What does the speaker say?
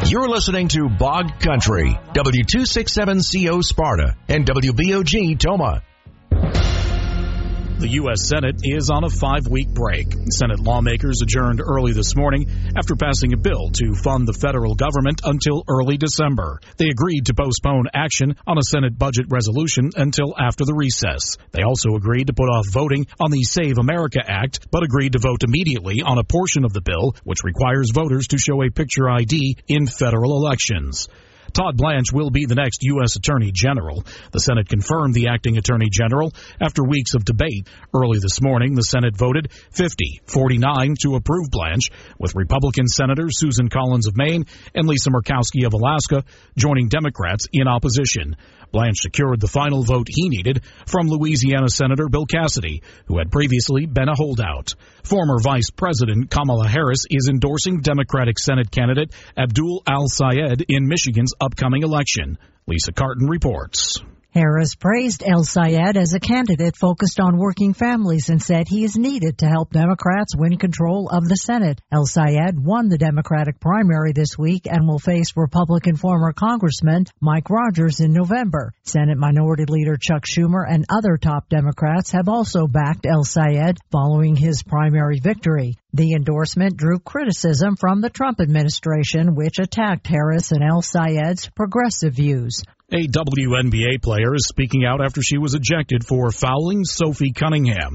You're listening to Bog Country, W267CO Sparta, and WBOG Toma. The U.S. Senate is on a 5-week break. Senate lawmakers adjourned early this morning after passing a bill to fund the federal government until early December. They agreed to postpone action on a Senate budget resolution until after the recess. They also agreed to put off voting on the Save America Act, but agreed to vote immediately on a portion of the bill which requires voters to show a picture ID in federal elections. Todd Blanche will be the next U.S. Attorney General. The Senate confirmed the acting Attorney General after weeks of debate. Early this morning, the Senate voted 50-49 to approve Blanche, with Republican Senators Susan Collins of Maine and Lisa Murkowski of Alaska joining Democrats in opposition. Blanche secured the final vote he needed from Louisiana Senator Bill Cassidy, who had previously been a holdout. Former Vice President Kamala Harris is endorsing Democratic Senate candidate Abdul al-Sayed in Michigan's upcoming election. Lisa Carton reports. Harris praised el-Sayed as a candidate focused on working families and said he is needed to help Democrats win control of the Senate. El-Sayed won the Democratic primary this week and will face Republican former Congressman Mike Rogers in November. Senate Minority Leader Chuck Schumer and other top Democrats have also backed el-Sayed following his primary victory. The endorsement drew criticism from the Trump administration, which attacked Harris and el-Sayed's progressive views. A WNBA player is speaking out after she was ejected for fouling Sophie Cunningham.